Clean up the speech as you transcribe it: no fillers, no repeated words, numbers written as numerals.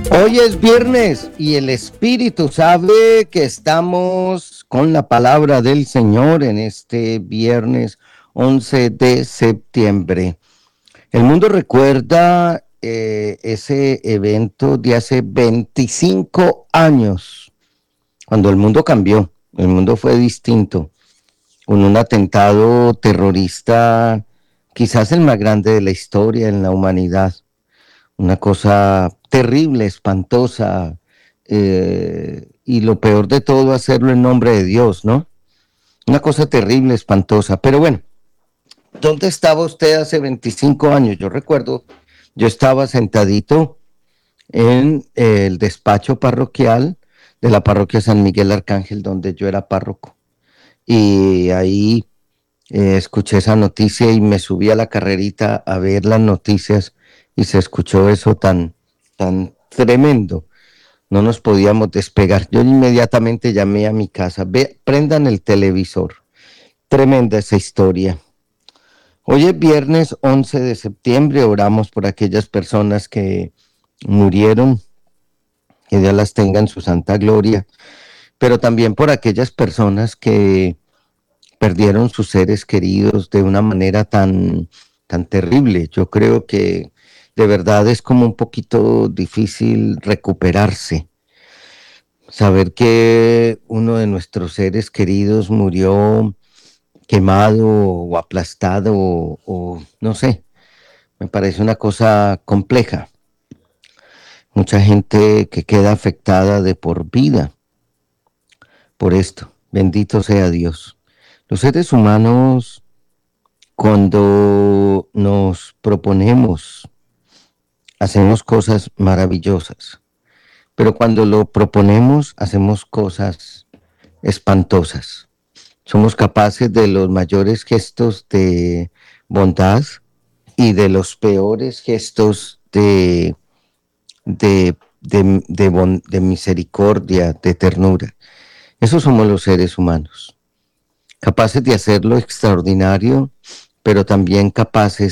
Hoy es viernes y el Espíritu sabe que estamos con la palabra del Señor en este viernes 11 de septiembre. El mundo recuerda ese evento de hace 25 años, cuando el mundo cambió, el mundo fue distinto, con un atentado terrorista, quizás el más grande de la historia en la humanidad. Una cosa terrible, espantosa, y lo peor de todo, hacerlo en nombre de Dios, ¿no? Una cosa terrible, espantosa. Pero bueno, ¿dónde estaba usted hace 25 años? Yo recuerdo, yo estaba sentadito en el despacho parroquial de la parroquia San Miguel Arcángel, donde yo era párroco. Y ahí escuché esa noticia y me subí a la carrerita a ver las noticias y se escuchó eso tan tremendo. No nos podíamos despegar. Yo inmediatamente llamé a mi casa. Prendan el televisor. Tremenda esa historia. Hoy es viernes 11 de septiembre. Oramos por aquellas personas que murieron, que Dios las tenga en su santa gloria, pero también por aquellas personas que perdieron sus seres queridos de una manera tan terrible. Yo creo que de verdad es como un poquito difícil recuperarse. Saber que uno de nuestros seres queridos murió quemado o aplastado o no sé, me parece una cosa compleja. Mucha gente que queda afectada de por vida por esto. Bendito sea Dios. Los seres humanos, cuando nos proponemos, hacemos cosas maravillosas, pero cuando lo proponemos, hacemos cosas espantosas. Somos capaces de los mayores gestos de bondad y de los peores gestos de misericordia, de ternura. Esos somos los seres humanos, capaces de hacer lo extraordinario, pero también capaces